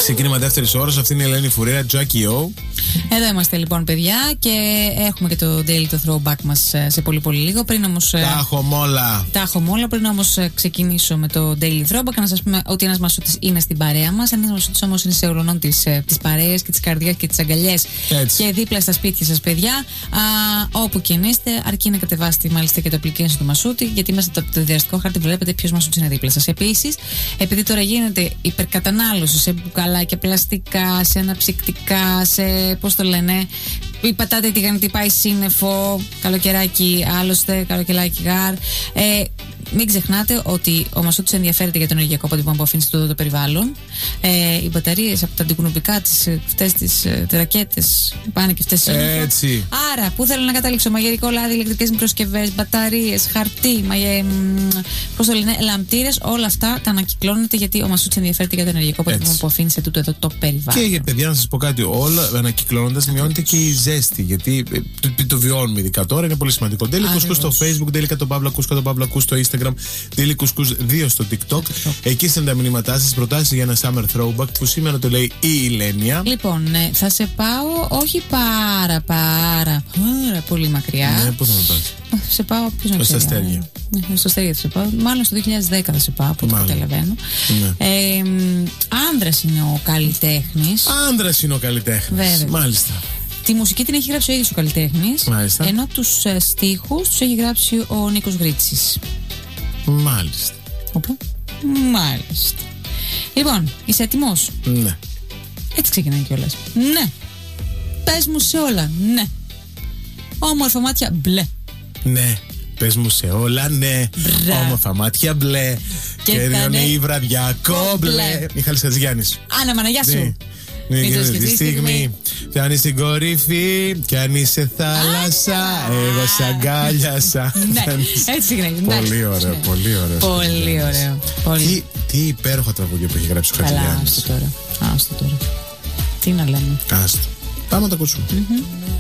Ξεκίνημα δεύτερης ώρας. Αυτή είναι η Ελένη Φουρέρα, Jackie O. Εδώ είμαστε λοιπόν, παιδιά, και έχουμε και το daily, το throwback μας σε πολύ πολύ λίγο. Πριν όμως. Τα έχουμε όλα. Τα έχουμε όλα. Πριν όμως ξεκινήσω με το daily throwback, να σας πούμε ότι ένας Μασούτης είναι στην παρέα μας. Ένας Μασούτης όμως είναι σε ολονών της παρέας και της καρδιάς και της αγκαλιές. Και δίπλα στα σπίτια σας, παιδιά. Όπου και αν είστε, αρκεί να κατεβάσετε μάλιστα και το application του Μασούτη, γιατί μέσα από το διαδραστικό χάρτη βλέπετε ποιος Μασούτης είναι δίπλα σας. Επίσης, επειδή τώρα γίνεται υπερκατανάλωση σε μπουκαλάκια, πλαστικά, σε αναψυκτικά, σε. Πώς το λένε, η πατάτα τηγανιτή πάει σύννεφο, καλοκαιράκι άλλωστε, καλοκαιράκι γάρ. Μην ξεχνάτε ότι ο Μασούτης ενδιαφέρεται για το ενεργειακό αποτύπωμα που αφήνει στο περιβάλλον. Οι μπαταρίες από τα αντικουνουπικά, αυτές τις ρακέτες πάνε και αυτές σύννεφο. Έτσι. Άρα, πού θέλω να καταλήξω? Μαγειρικό λάδι, ηλεκτρικές μικροσκευές, μπαταρίες, χαρτί, πώς το λένε, λαμπτήρες, όλα αυτά τα ανακυκλώνετε, γιατί ο Μασούτης ενδιαφέρεται για το ενεργειακό αποτύπωμα που αφήνει σε τούτο εδώ το περιβάλλον. Και για παιδιά, να σας πω κάτι, όλα ανακυκλώνοντας μειώνεται και η ζέστη, γιατί το βιώνουμε ειδικά τώρα, είναι πολύ σημαντικό. Daily Couscous στο Facebook, Daily Couscous στο Instagram, Daily Couscous 2 στο TikTok. Εκεί στέλνετε τα μηνύματά σας, προτάσεις για ένα summer throwback που σήμερα το λέει η Ηλένια. Λοιπόν, θα σε πάω όχι πάρα πολύ μακριά. Ναι, πού θα με πας? Σε πάω πιο μακριά. Στα αστέρια. Στο αστέρια θα σε πάω. Μάλλον στο 2010 θα σε πάω, από ό,τι καταλαβαίνω. Ναι. Άνδρας είναι ο καλλιτέχνης. Άνδρας είναι ο καλλιτέχνης. Μάλιστα. Τη μουσική την έχει γράψει ο ίδιος ο καλλιτέχνης. Μάλιστα. Ενώ τους στίχους τους έχει γράψει ο Νίκος Γρίτσης. Μάλιστα. Όπου? Μάλιστα. Λοιπόν, είσαι έτοιμος? Ναι. Έτσι ξεκινάει κιόλας. Ναι. Πες μου σε όλα. Ναι. Όμορφα μάτια μπλε. Ναι. Πες μου σε όλα, ναι. Όμορφα μάτια μπλε. Και ρίχνει η βραδιά κόμπλε. Μιχάλης Χατζηγιάννης. Άνα, μαναγιά σου. Τη στιγμή φτάνει στην κορυφή κι αν είσαι θάλασσα, εγώ σ' αγκάλιασα. Ναι, έτσι ξεκινάει. Πολύ ωραίο, πολύ ωραίο. Πολύ ωραίο. Τι υπέροχα τραγούδια που έχει γράψει ο Χατζηγιάννης. Καλά, άστο τώρα. Τι να λέμε. Άστο. Πάμε να τα ακούσουμε.